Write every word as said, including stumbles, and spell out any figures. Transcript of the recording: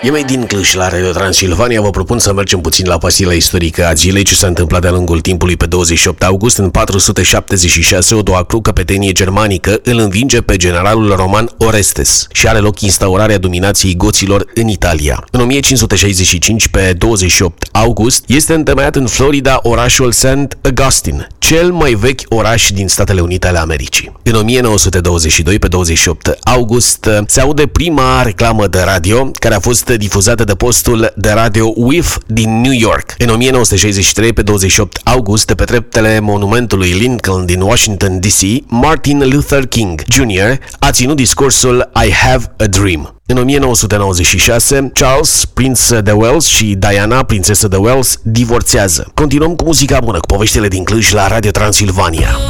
E mai din Cluj la Radio Transilvania. Vă propun să mergem puțin la pastila istorică a zilei, ce s-a întâmplat de-a lungul timpului. Pe douăzeci și opt august, în patru sute șaptezeci și șase, Odoacru, căpetenie germanică, îl învinge pe generalul roman Orestes și are loc instaurarea dominației goților în Italia. În o mie cinci sute șaizeci și cinci, pe douăzeci și opt august, este întemeiat în Florida orașul Saint Augustine, cel mai vechi oraș din Statele Unite ale Americii. În o mie nouă sute douăzeci și doi, pe douăzeci și opt august, se aude prima reclamă de radio, care a fost difuzată de postul de radio W I F din New York. În o mie nouă sute șaizeci și trei, pe douăzeci și opt august, de pe treptele monumentului Lincoln din Washington D C, Martin Luther King junior a ținut discursul I Have a Dream. În o mie nouă sute nouăzeci și șase, Charles, prinț de Wales, și Diana, prințesă de Wales, divorțează. Continuăm cu muzica bună, cu poveștile din Cluj la Radio Transilvania.